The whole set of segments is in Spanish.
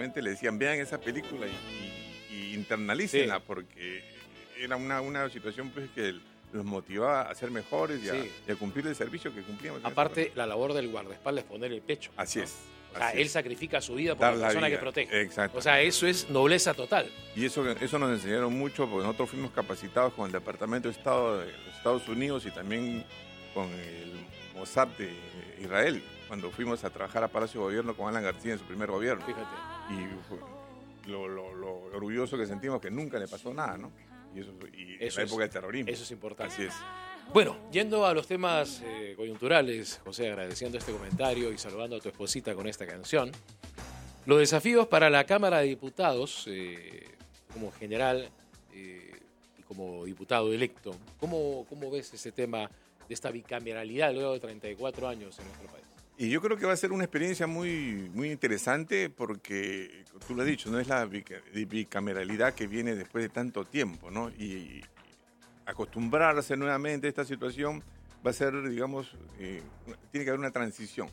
prácticamente le decían, vean esa película y internalícenla, porque era una situación pues que los motivaba a ser mejores y a cumplir el servicio que cumplíamos. Aparte, la labor del guardaespaldas es poner el pecho. Así es. O sea, él sacrifica su vida por la persona que protege. Exacto. O sea, eso es nobleza total. Y eso nos enseñaron mucho, porque nosotros fuimos capacitados con el Departamento de Estado de los Estados Unidos y también con el Mossad de Israel, cuando fuimos a trabajar a Palacio de Gobierno con Alan García en su primer gobierno. Fíjate. Y fue lo orgulloso que sentimos que nunca le pasó nada, ¿no? Y en la época del terrorismo. Eso es importante. Así es. Bueno, yendo a los temas coyunturales, José, agradeciendo este comentario y saludando a tu esposita con esta canción. Los desafíos para la Cámara de Diputados, como general y como diputado electo, ¿cómo ves ese tema de esta bicameralidad luego de 34 años en nuestro país? Y yo creo que va a ser una experiencia muy, muy interesante porque, tú lo has dicho, no es la bicameralidad que viene después de tanto tiempo, ¿no? Y acostumbrarse nuevamente a esta situación va a ser, digamos, tiene que haber una transición.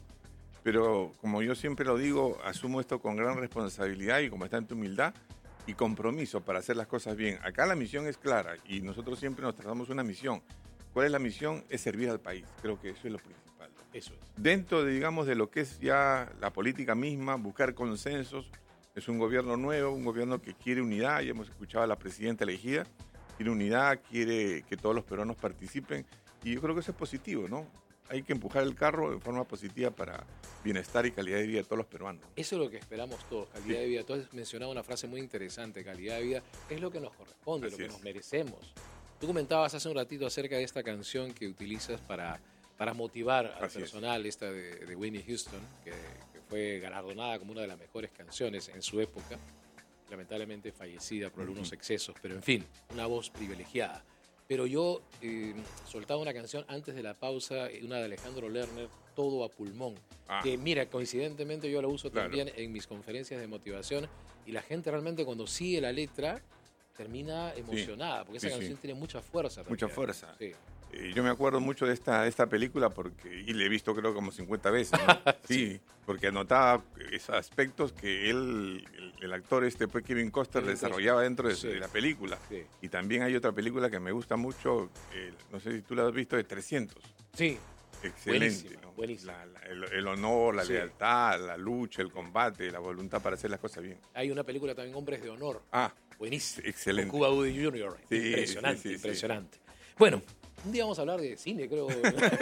Pero como yo siempre lo digo, asumo esto con gran responsabilidad y con bastante humildad y compromiso para hacer las cosas bien. Acá la misión es clara y nosotros siempre nos trazamos una misión. ¿Cuál es la misión? Es servir al país. Creo que eso es lo principal. Eso es. Dentro de, digamos, de lo que es ya la política misma, buscar consensos. Es un gobierno nuevo, un gobierno que quiere unidad. Ya hemos escuchado a la presidenta elegida. Quiere unidad, quiere que todos los peruanos participen. Y yo creo que eso es positivo, ¿no? Hay que empujar el carro de forma positiva para bienestar y calidad de vida de todos los peruanos. Eso es lo que esperamos todos, calidad de vida. Tú has mencionado una frase muy interesante, calidad de vida. Es lo que nos corresponde, Así lo que es. nos merecemos. Tú comentabas hace un ratito acerca de esta canción que utilizas para motivar al Así personal, esta de Whitney Houston, que fue galardonada como una de las mejores canciones en su época, lamentablemente fallecida por algunos excesos, pero en fin, una voz privilegiada. Pero yo soltaba una canción antes de la pausa, una de Alejandro Lerner, Todo a Pulmón, que mira, coincidentemente yo la uso también en mis conferencias de motivación y la gente realmente cuando sigue la letra termina emocionada, porque esa canción tiene mucha fuerza. Mucha fuerza. Sí. Yo me acuerdo mucho de esta película y la he visto creo como 50 veces, ¿no? Sí, porque anotaba esos aspectos que el actor pues Kevin Costner desarrollaba dentro de la película. Sí. Y también hay otra película que me gusta mucho, no sé si tú la has visto, de 300. Sí. Excelente, ¿no? Buenísima. El honor, la lealtad, la lucha, el combate, la voluntad para hacer las cosas bien. Hay una película también, Hombres de Honor. Buenísimo. Excelente. Con Cuba Gooding Jr. Sí, Impresionante, sí. Impresionante. Bueno, un día vamos a hablar de cine, creo.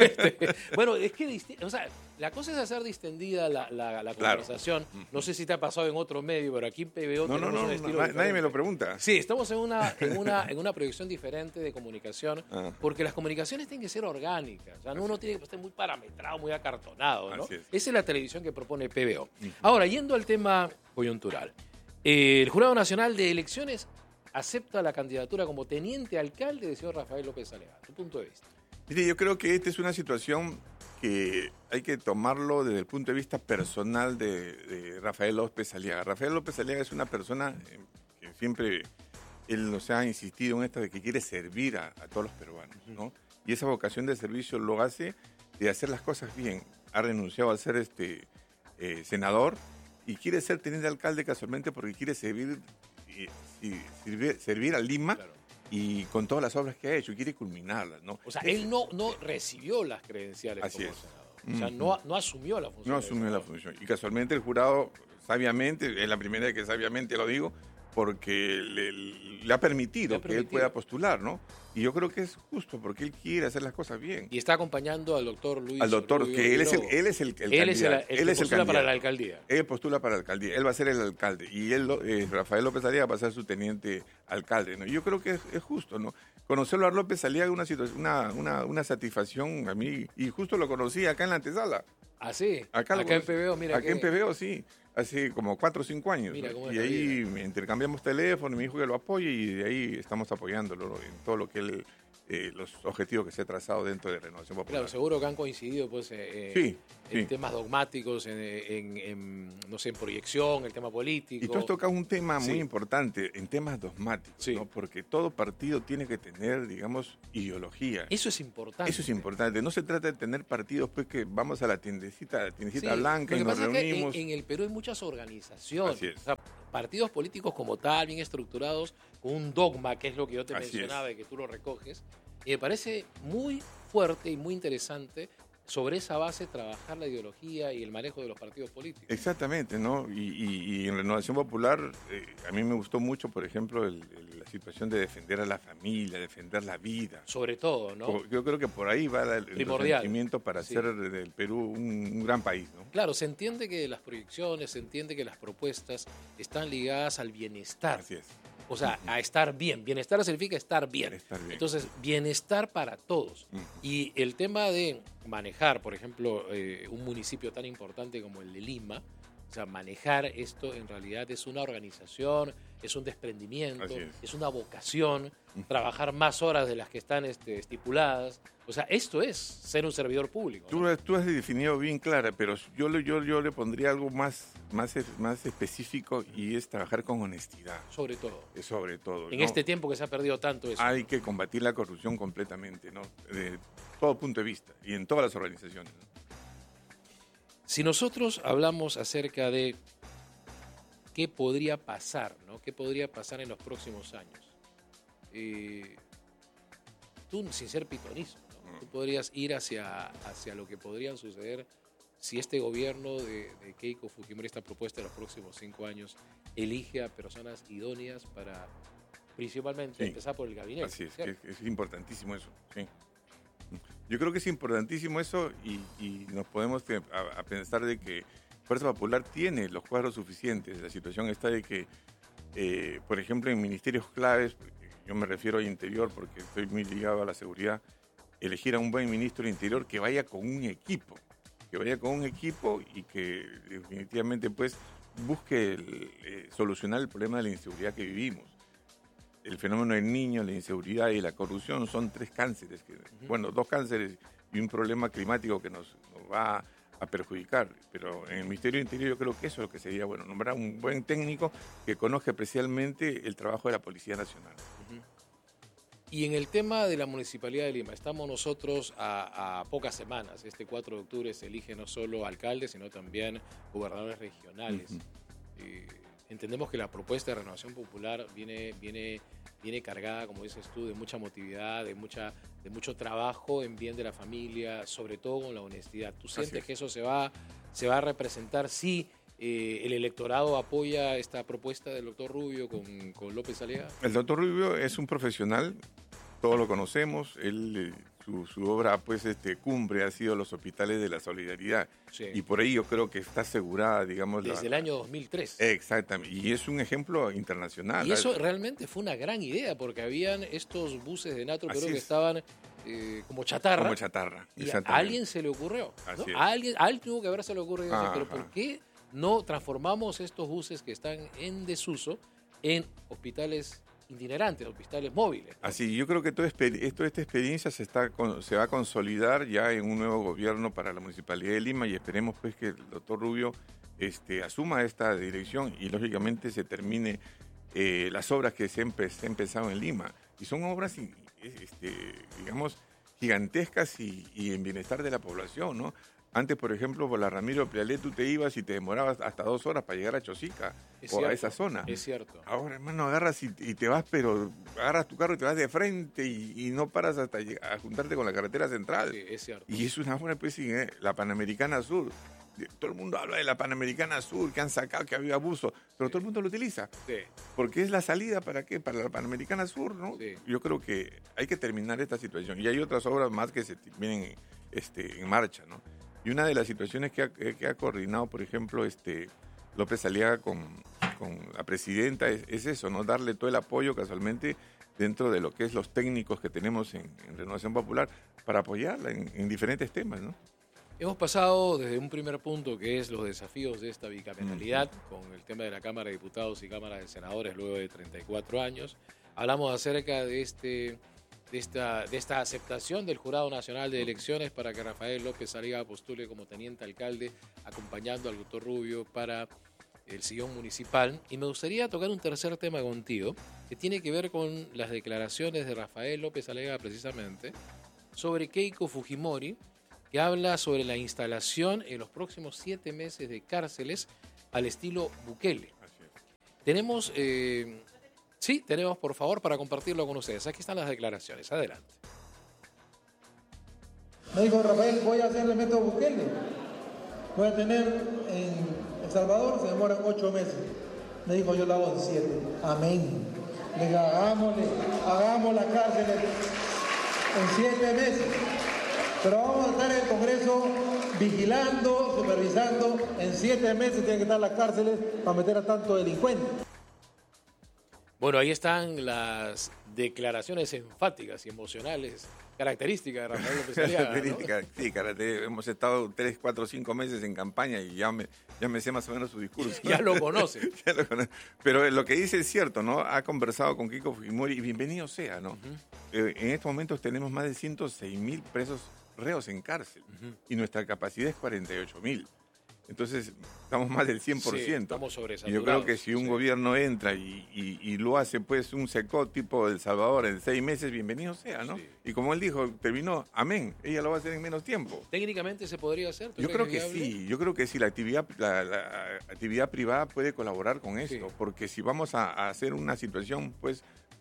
Bueno, es que la cosa es hacer distendida la conversación. No sé si te ha pasado en otro medio, pero aquí en PBO tenemos un estilo diferente. Nadie me lo pregunta. Sí, estamos en una proyección diferente de comunicación, porque las comunicaciones tienen que ser orgánicas. O sea, uno tiene que estar muy parametrado, muy acartonado, ¿no? Esa es la televisión que propone PBO. Ahora, yendo al tema coyuntural. El Jurado Nacional de Elecciones acepta la candidatura como teniente alcalde del señor Rafael López Aliaga. ¿Tu punto de vista? Mire, yo creo que esta es una situación que hay que tomarlo desde el punto de vista personal de Rafael López Aliaga. Rafael López Aliaga es una persona que siempre él nos ha insistido en esto de que quiere servir a todos los peruanos, ¿no? Y esa vocación de servicio lo hace de hacer las cosas bien. Ha renunciado a ser senador y quiere ser teniente alcalde casualmente porque quiere servir a Lima y con todas las obras que ha hecho, quiere culminarlas, ¿no? O sea, él no recibió las credenciales como senador. O sea, no asumió la función. No asumió la función. Y casualmente el jurado, sabiamente, es la primera vez que sabiamente lo digo, porque le ha permitido que él pueda postular, ¿no? Y yo creo que es justo, porque él quiere hacer las cosas bien. Y está acompañando al doctor Luis. Al doctor, Rubio que él es el candidato. Él postula para la alcaldía. Él postula para la alcaldía. Él va a ser el alcalde. Y Rafael López Aliaga va a ser su teniente alcalde, ¿no? Yo creo que es justo, ¿no? Conocerlo a López Aliaga es una satisfacción a mí. Y justo lo conocí acá en la antesala. ¿Ah, sí? Acá en PBO, mira. Acá en PBO, sí. Hace como 4 o 5 años. Mira, ¿no? Y ahí intercambiamos teléfono, me dijo que lo apoye y de ahí estamos apoyándolo en todo lo que él los objetivos que se ha trazado dentro de Renovación Popular. Claro, seguro que han coincidido pues, Sí. en temas dogmáticos, no sé, en proyección, el tema político. Y tú has tocado un tema Sí. muy importante, en temas dogmáticos, Sí. ¿no? Porque todo partido tiene que tener, digamos, ideología. Eso es importante. Eso es importante. No se trata de tener partidos pues que vamos a la tiendecita Sí, blanca lo y que nos pasa es reunimos. que en el Perú hay muchas organizaciones. Así es. O sea, partidos políticos como tal, bien estructurados, con un dogma, que es lo que yo te Así mencionaba y que tú lo recoges. Y me parece muy fuerte y muy interesante sobre esa base trabajar la ideología y el manejo de los partidos políticos. Exactamente, ¿no? Y en Renovación Popular, a mí me gustó mucho, por ejemplo, la situación de defender a la familia, defender la vida. Sobre todo, ¿no? Yo creo que por ahí va el Primordial. sentimiento para Sí. hacer del Perú un gran país, ¿no? Claro, se entiende que las proyecciones, se entiende que las propuestas están ligadas al bienestar. Así es. O sea, a estar bien. Bienestar significa estar bien. Estar bien. Entonces, bienestar para todos. Y el tema de manejar, por ejemplo, un municipio tan importante como el de Lima, o sea, manejar esto en realidad es una organización, es un desprendimiento, Así es. una vocación, trabajar más horas de las que están estipuladas. O sea, esto es ser un servidor público, ¿no? Tú has definido bien clara, pero yo le pondría algo más específico, y es trabajar con honestidad. Sobre todo. Sobre todo. En ¿no? este tiempo que se ha perdido tanto eso. Hay que combatir la corrupción completamente, ¿no? De todo punto de vista y en todas las organizaciones, ¿no? Si nosotros hablamos acerca de qué podría pasar, ¿no? ¿Qué podría pasar en los próximos años? Tú, sin ser pitonizo, ¿no? Tú podrías ir hacia lo que podrían suceder si este gobierno de Keiko Fujimori, esta propuesta de los próximos 5 años, elige a personas idóneas para principalmente empezar por el gabinete. Así es, ¿cierto? que es importantísimo eso, sí. Yo creo que es importantísimo eso, y nos podemos a pensar de que Fuerza Popular tiene los cuadros suficientes. La situación está de que, por ejemplo, en ministerios claves, yo me refiero a Interior porque estoy muy ligado a la seguridad, elegir a un buen ministro de Interior que vaya con un equipo, y que definitivamente pues busque solucionar el problema de la inseguridad que vivimos. El fenómeno del niño, la inseguridad y la corrupción son 3 cánceres, bueno, 2 cánceres y un problema climático que nos va a perjudicar. Pero en el Ministerio del Interior yo creo que eso es lo que sería bueno, nombrar un buen técnico que conozca especialmente el trabajo de la Policía Nacional. Y en el tema de la Municipalidad de Lima, estamos nosotros a pocas semanas. Este 4 de octubre se elige no solo alcaldes, sino también gobernadores regionales. Entendemos que la propuesta de Renovación Popular viene cargada, como dices tú, de mucha emotividad, de mucho trabajo en bien de la familia, sobre todo con la honestidad. ¿Tú sientes que eso se va a representar si el electorado apoya esta propuesta del doctor Rubio con López Aliaga? El doctor Rubio es un profesional, todos lo conocemos. Él, su obra pues cumbre ha sido los hospitales de la solidaridad, Sí. y por ahí yo creo que está asegurada, digamos, Desde el año 2003. Exactamente, y es un ejemplo internacional. Y eso realmente fue una gran idea, porque habían estos buses de Natro, Así creo que es. estaban como chatarra. Como chatarra, Y a exactamente. alguien se le ocurrió, ¿no? Así es. A alguien tuvo que haberse le ocurrido eso, pero Ajá. ¿por qué no transformamos estos buses que están en desuso en hospitales itinerantes, hospitales móviles? Así, yo creo que toda esta experiencia se va a consolidar ya en un nuevo gobierno para la Municipalidad de Lima, y esperemos pues que el doctor Rubio asuma esta dirección y lógicamente se termine las obras que se han empezado en Lima. Y son obras, digamos, gigantescas y en bienestar de la población, ¿no? Antes, por ejemplo, por la Ramiro Prialet tú te ibas y te demorabas hasta 2 horas para llegar a Chosica a esa zona. Es cierto. Ahora, hermano, agarras y te vas, pero agarras tu carro y te vas de frente y no paras hasta a juntarte con la carretera central. Sí, es cierto. Y es una buena especie, la Panamericana Sur. Todo el mundo habla de la Panamericana Sur, que han sacado, que había abuso, pero todo el mundo lo utiliza. Sí. Porque es la salida, ¿para qué? Para la Panamericana Sur, ¿no? Sí. Yo creo que hay que terminar esta situación. Y hay otras obras más que se vienen en marcha, ¿no? Y una de las situaciones que ha coordinado, por ejemplo, López Aliaga con la presidenta es eso, ¿no? Darle todo el apoyo casualmente dentro de lo que es los técnicos que tenemos en Renovación Popular para apoyarla en diferentes temas, ¿no? Hemos pasado desde un primer punto, que es los desafíos de esta bicameralidad, con el tema de la Cámara de Diputados y Cámara de Senadores luego de 34 años. Hablamos acerca de de esta aceptación del Jurado Nacional de Elecciones para que Rafael López Aliaga postule como teniente alcalde, acompañando al doctor Rubio para el sillón municipal. Y me gustaría tocar un tercer tema contigo, que tiene que ver con las declaraciones de Rafael López Aliaga precisamente, sobre Keiko Fujimori, que habla sobre la instalación en los próximos 7 meses de cárceles al estilo Bukele. Tenemos, tenemos, por favor, para compartirlo con ustedes. Aquí están las declaraciones. Adelante. Me dijo Rafael, voy a hacer el método Bukele. Voy a tener en El Salvador, se demoran 8 meses. Me dijo, yo lo hago en 7. Amén. Le digo, hagamos la cárcel en 7 meses. Pero vamos a estar en el Congreso vigilando, supervisando. En 7 meses tienen que estar las cárceles para meter a tanto delincuente. Bueno, ahí están las declaraciones enfáticas y emocionales, características de Rafael López Aliaga, ¿no? Sí, hemos estado 3, 4, 5 meses en campaña y ya me sé más o menos su discurso. Ya lo conoce. Pero lo que dice es cierto, ¿no? Ha conversado con Keiko Fujimori y bienvenido sea, ¿no? En estos momentos tenemos más de 106.000 presos reos en cárcel y nuestra capacidad es 48.000. Entonces, estamos más del 100%. Sí, estamos sobresaturados. Y yo creo que si un gobierno entra y lo hace, pues, un secó tipo El Salvador en 6 meses, bienvenido sea, ¿no? Sí. Y como él dijo, terminó, amén, ella lo va a hacer en menos tiempo. ¿Técnicamente se podría hacer? Yo creo que sí, la actividad privada puede colaborar con esto, porque si vamos a hacer una situación, pues,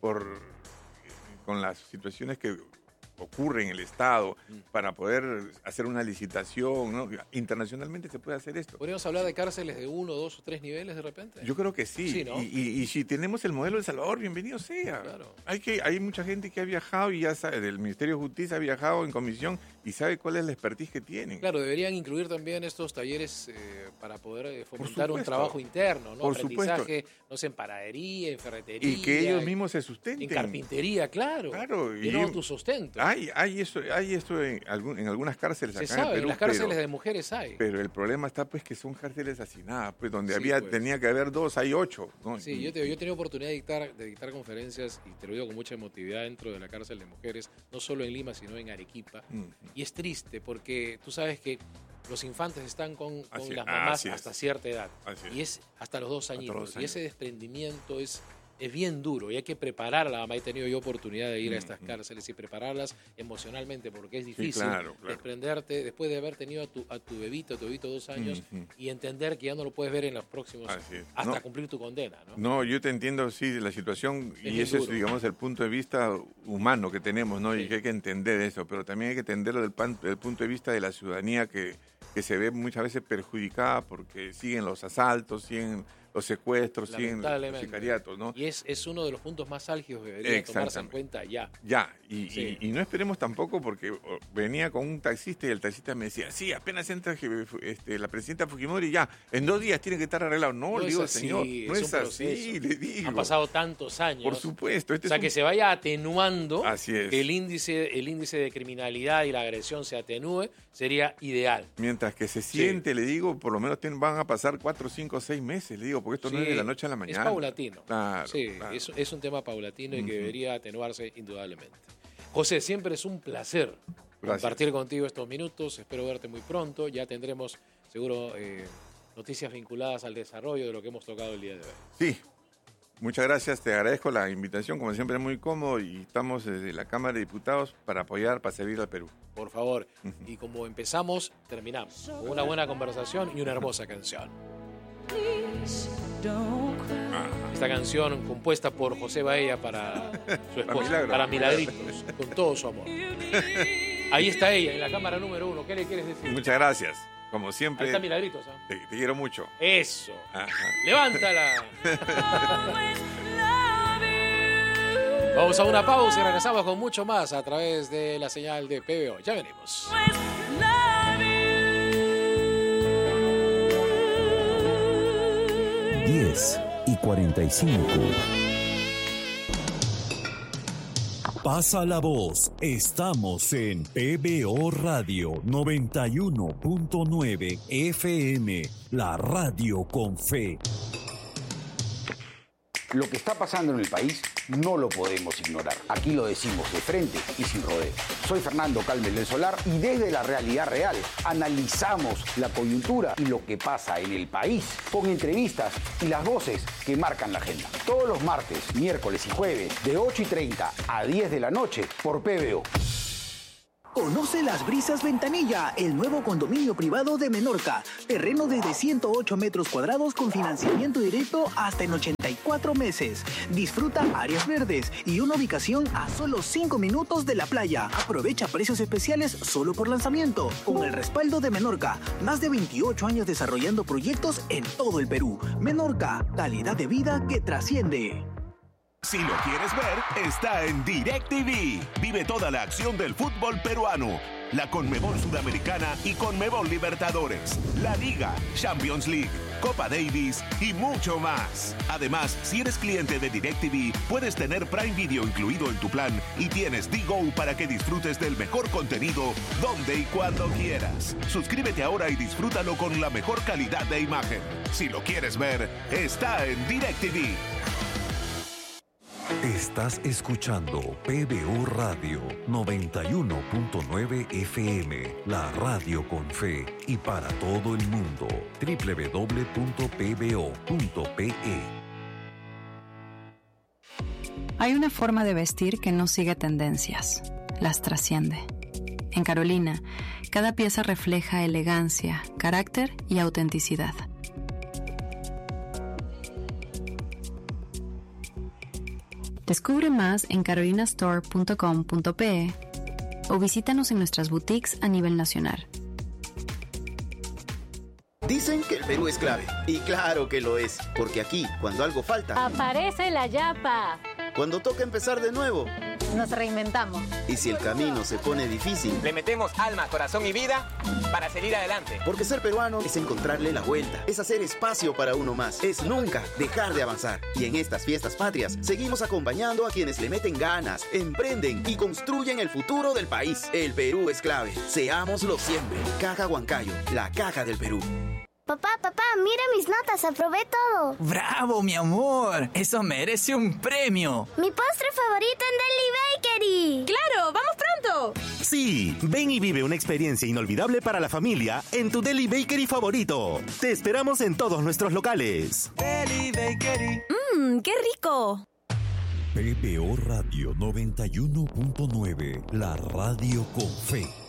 con las situaciones que ocurre en el Estado para poder hacer una licitación, ¿no? Internacionalmente se puede hacer esto. ¿Podríamos hablar de cárceles de 1, 2 o 3 niveles de repente? Yo creo que sí. ¿No? Y si tenemos el modelo de El Salvador, bienvenido sea. Claro. Hay mucha gente que ha viajado y ya sabe, del Ministerio de Justicia ha viajado en comisión y sabe cuál es la expertise que tienen. Claro, deberían incluir también estos talleres para poder fomentar un trabajo interno, ¿no? Por aprendizaje, supuesto. No sé, en panadería, en ferretería. Y que ellos mismos se sustenten. En carpintería, claro. Y no tu sustento. Hay esto en algunas cárceles acá sabe, en Perú. En las cárceles de mujeres hay. Pero el problema está pues que son cárceles hacinadas, pues donde pues. tenía que haber 2, hay 8. ¿no? Sí, yo he tenido oportunidad de dictar conferencias, y te lo digo con mucha emotividad, dentro de la cárcel de mujeres, no solo en Lima, sino en Arequipa. Y es triste porque tú sabes que los infantes están con las mamás hasta cierta edad. Y es hasta los 2 añitos. Y ese desprendimiento es bien duro y hay que preparar a la mamá. He tenido yo oportunidad de ir a estas cárceles y prepararlas emocionalmente, porque es difícil desprenderte después de haber tenido a tu bebito 2 años y entender que ya no lo puedes ver en los próximos hasta cumplir tu condena, ¿no? No, yo te entiendo, sí, de la situación y ese es, digamos, el punto de vista humano que tenemos, ¿no? Y que hay que entender eso, pero también hay que entenderlo del punto de vista de la ciudadanía que se ve muchas veces perjudicada porque siguen los asaltos, siguen los secuestros, siguen los sicariatos, ¿no? Y es uno de los puntos más álgidos que debería tomarse en cuenta ya. Y no esperemos tampoco, porque venía con un taxista y el taxista me decía, sí, apenas entra la presidenta Fujimori, ya, en 2 días tiene que estar arreglado. No, le digo, así, señor, no es así, le digo. Han pasado tantos años. Por supuesto. Que se vaya atenuando, así es. Que el índice de criminalidad y la agresión se atenúe, sería ideal. Mientras que se siente, le digo, por lo menos van a pasar 4, 5, 6 meses, le digo, porque esto no es de la noche a la mañana. Es paulatino. Claro. Es un tema paulatino y que debería atenuarse indudablemente. José, siempre es un placer compartir contigo estos minutos. Espero verte muy pronto. Ya tendremos seguro noticias vinculadas al desarrollo de lo que hemos tocado el día de hoy. Sí. Muchas gracias, te agradezco la invitación, como siempre es muy cómodo y estamos desde la Cámara de Diputados para apoyar, para servir al Perú. Por favor, y como empezamos, terminamos con una buena conversación y una hermosa canción. Esta canción compuesta por José Baella para su esposa, para Milagritos, con todo su amor. Ahí está ella, en la cámara número 1. ¿Qué le quieres decir? Muchas gracias. Como siempre. Ahí está Milagritos. Te quiero mucho. Eso. Levántala. Vamos a una pausa y regresamos con mucho más a través de la señal de PBO. Ya venimos. 10:45. Pasa la voz. Estamos en PBO Radio 91.9 FM, la radio con fe. Lo que está pasando en el país no lo podemos ignorar. Aquí lo decimos de frente y sin rodeos. Soy Fernando Calmes del Solar y desde la realidad real analizamos la coyuntura y lo que pasa en el país con entrevistas y las voces que marcan la agenda. Todos los martes, miércoles y jueves de 8:30 a 10 de la noche por PBO. Conoce Las Brisas Ventanilla, el nuevo condominio privado de Menorca. Terreno desde 108 metros cuadrados con financiamiento directo hasta en 84 meses. Disfruta áreas verdes y una ubicación a solo 5 minutos de la playa. Aprovecha precios especiales solo por lanzamiento. Con el respaldo de Menorca, más de 28 años desarrollando proyectos en todo el Perú. Menorca, calidad de vida que trasciende. Si lo quieres ver, está en DirecTV. Vive toda la acción del fútbol peruano. La Conmebol Sudamericana y Conmebol Libertadores. La Liga, Champions League, Copa Davis y mucho más. Además, si eres cliente de DirecTV, puedes tener Prime Video incluido en tu plan y tienes D-Go para que disfrutes del mejor contenido donde y cuando quieras. Suscríbete ahora y disfrútalo con la mejor calidad de imagen. Si lo quieres ver, está en DirecTV. Estás escuchando PBO Radio 91.9 FM, la radio con fe y para todo el mundo. www.pbo.pe. Hay una forma de vestir que no sigue tendencias, las trasciende. En Carolina, cada pieza refleja elegancia, carácter y autenticidad. Descubre más en carolinastore.com.pe o visítanos en nuestras boutiques a nivel nacional. Dicen que el Perú es clave. Y claro que lo es, porque aquí, cuando algo falta, aparece la yapa. Cuando toca empezar de nuevo, nos reinventamos. Y si el camino se pone difícil, le metemos alma, corazón y vida para seguir adelante. Porque ser peruano es encontrarle la vuelta, es hacer espacio para uno más, es nunca dejar de avanzar. Y en estas fiestas patrias, seguimos acompañando a quienes le meten ganas, emprenden y construyen el futuro del país. El Perú es clave. Seámoslo siempre. Caja Huancayo, la caja del Perú. Papá, mira mis notas, aprobé todo. ¡Bravo, mi amor! ¡Eso merece un premio! ¡Mi postre favorito en Deli Bakery! ¡Claro! ¡Vamos pronto! Sí, ven y vive una experiencia inolvidable para la familia en tu Deli Bakery favorito. Te esperamos en todos nuestros locales. Deli Bakery. ¡Qué rico! PBO Radio 91.9, la radio con fe.